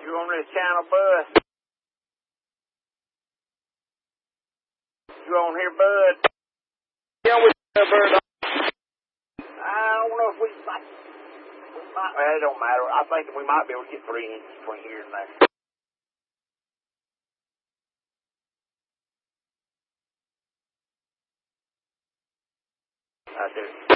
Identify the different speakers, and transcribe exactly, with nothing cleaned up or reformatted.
Speaker 1: You on this channel, Bud? You on here, Bud?
Speaker 2: Yeah, we have Bud.
Speaker 1: I don't know if we might. We might. Well, it don't matter. I think we might be able to get three inches between here and there. I do.